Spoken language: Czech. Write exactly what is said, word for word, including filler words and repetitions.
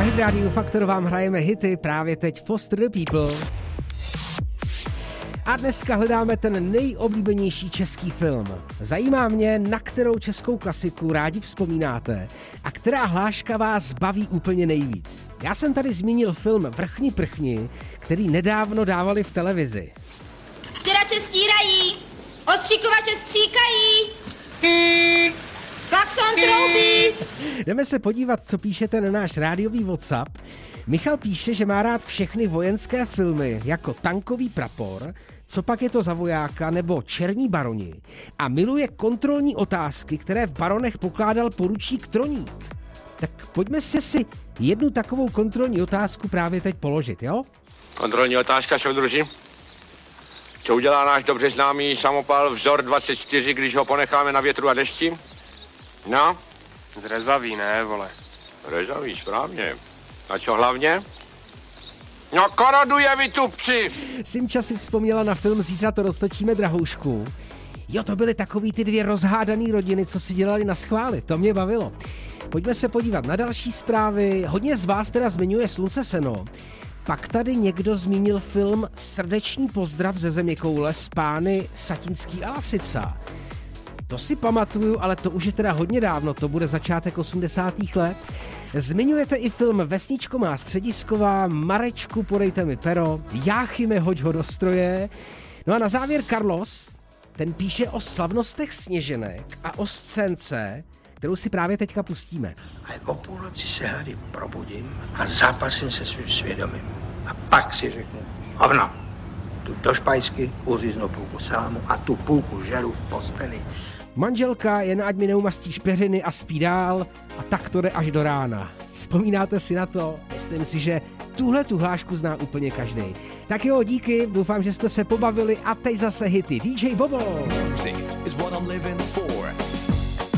Hit Radio Faktor vám hrajeme hity právě teď Foster the People. A dneska hledáme ten nejoblíbenější český film. Zajímá mě, na kterou českou klasiku rádi vzpomínáte a která hláška vás baví úplně nejvíc. Já jsem tady zmínil film Vrchni prchni, který nedávno dávali v televizi. Stěrače stírají, ostříkovače stříkají, klakson troubí. Jdeme se podívat, co píšete na náš rádiový WhatsApp. Michal píše, že má rád všechny vojenské filmy jako Tankový prapor, Co pak je to za vojáka nebo Černí baroni a miluje kontrolní otázky, které v Baronech pokládal poručík Troník. Tak pojďme si si jednu takovou kontrolní otázku právě teď položit, jo? Kontrolní otázka, soudruži. Co udělá náš dobře známý samopal Vzor dvacet čtyři, když ho ponecháme na větru a dešti? No? Zrezavý, ne, vole. Zrezavý, správně. A co hlavně? No koroduje, vy tupci! Simča si vzpomněla na film Zítra to roztočíme, drahoušku. Jo, to byly takový ty dvě rozhádaný rodiny, co si dělali na schvály, to mě bavilo. Pojďme se podívat na další zprávy. Hodně z vás teda zmiňuje Slunce seno. Pak tady někdo zmínil film Srdeční pozdrav ze zeměkoule z pány Satinský a Lasica. To si pamatuju, ale to už je teda hodně dávno, to bude začátek osmdesátých let. Zmiňujete i film Vesničko má středisková, Marečku, podejte mi pero, Jáchyme, hoď ho do stroje. No a na závěr Carlos, ten píše o slavnostech sněženek a o scénce, kterou si právě teďka pustíme. A o půlnoci se hlady probudím a zápasím se svým svědomím. A pak si řeknu, hovno, tu do špajsky uříznu půlku salámu a tu půlku žeru v posteli. Manželka jen ať mi neumastí špeřiny a spí dál a tak to jde až do rána. Vzpomínáte si na to? Myslím si, že tuhle tu hlášku zná úplně každý. Tak jo, díky, doufám, že jste se pobavili a teď zase hity. D J Bobo! Music is what I'm living for.